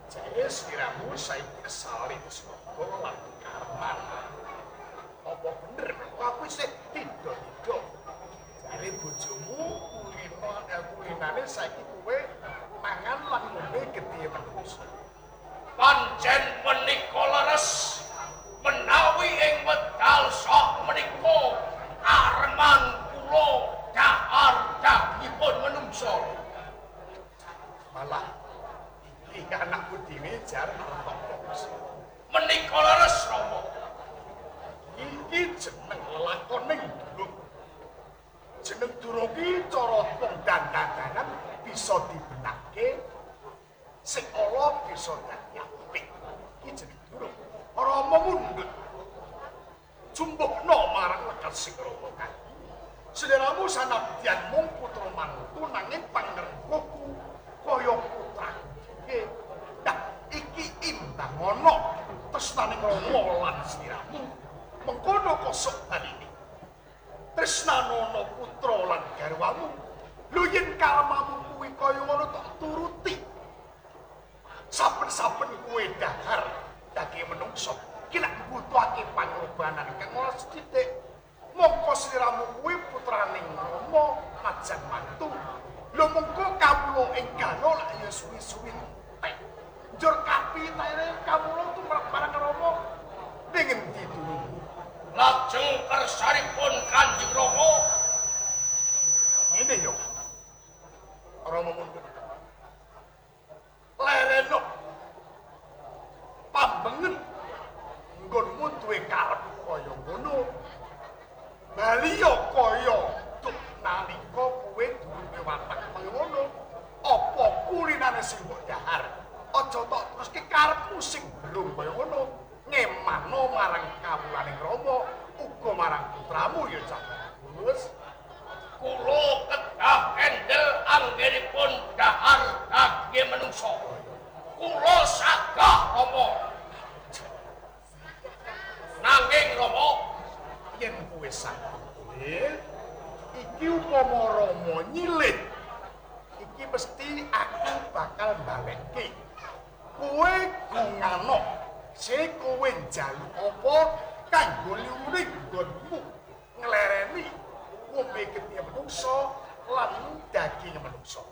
Jare sliramu saiki kesalin saka lan karman. Apa bener aku isih tido-tido. Jare bojomu kulinane saiki kowe mangan lan ngombe gedhe menungso. Pancen menika leres menawi ing wedal sok menika arman kula dahar dagingipun menungso. Malah iki anakku dhewe jar nonton. Menika leres Rama. Iki jeneng lelakoning Durung. Jeneng Durung iki cara pengdandanan bisa dibenake sing ala bisa dadi apik. Iki jeneng Durung. Rama mundhut. Jumbukna marang lekat sing Rama kan. Sliramu sanadyan mung putra mantu nanging pangrengkuhku kaya putra. Nah, iki imbang ana tresnaning Rama lan sliramu. Mengkono kosok baline. Tresnanono putra lan garwamu. Lho yen karmamu kuwi kaya ngono tak turuti. Saben-saben kowe dahar daging menungso, ki nek mbutuhake pangorbanan kang ora sithik. Mongko sliramu kuwi putraning Rama najan mantu. Lho mengko kawula ing galo lak ya suwi-suwi entek. Njur kapitaine kawula tumrap marang Rama ning endi dulu. Lajeng kersanipun Kanjeng Rama ngene yo. Rama mundhut. Lereno pambengen nggonmu duwe karep kaya ngono. Bali yo kaya tuk nalika kowe duwe watak kaya ngono. Apa kulinane sing mbok dahar? Aja tok teruske karepmu sing belum kaya ngono. Ngemano marang kawulaning Rama uga marang putramu ya Cak. Terus kula kedah endel anggenipun dahar daging menungso. Kula sagah Rama. Nanging Rama yen kowe sagah iki upama Rama nyilit. Iki mesti aku bakal balekke. Kowe gungano sing kowe njaluk apa kanggo liwuring nggonmu nglereni ngombe gedhe menungso lan daging menungso.